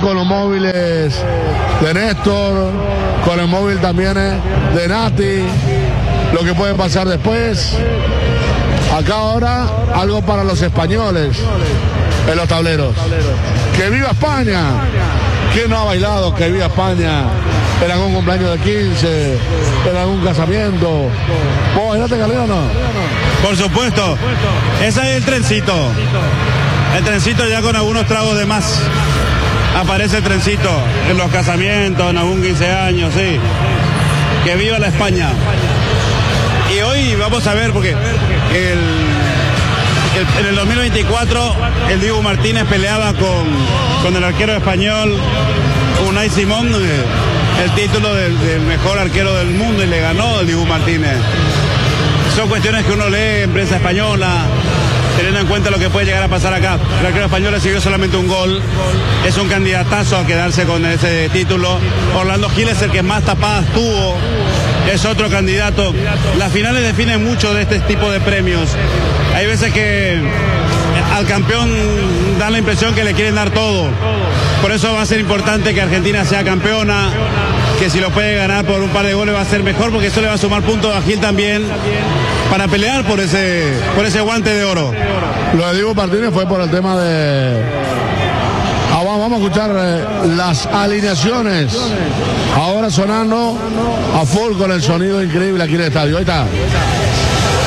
con los móviles de Néstor, con el móvil también de Nati, lo que puede pasar después. Acá ahora algo para los españoles en los tableros. ¡Que viva España! ¿Quién no ha bailado Que viva España en algún cumpleaños de 15, en algún casamiento? ¿Vos bailaste, Carlino, o no? Por supuesto. Ese es el trencito. El trencito ya con algunos tragos de más. Aparece el trencito en los casamientos, en algún 15 años, sí. Que viva la España. Y hoy vamos a ver, porque en el 2024 el Dibu Martínez peleaba con el arquero español Unai Simón el título del mejor arquero del mundo, y le ganó el Dibu Martínez. Son cuestiones que uno lee en prensa española, teniendo en cuenta lo que puede llegar a pasar acá. El arquero español recibió solamente un gol, es un candidatazo a quedarse con ese título. Orlando Gil es el que más tapadas tuvo, es otro candidato. Las finales definen mucho de este tipo de premios. Hay veces que al campeón da la impresión que le quieren dar todo. Por eso va a ser importante que Argentina sea campeona, que si lo puede ganar por un par de goles va a ser mejor, porque eso le va a sumar puntos a Gil también para pelear por ese guante de oro. Lo de Dibu Martínez fue por el tema de... vamos a escuchar las alineaciones. Ahora sonando a full con el sonido increíble aquí en el estadio. Ahí está.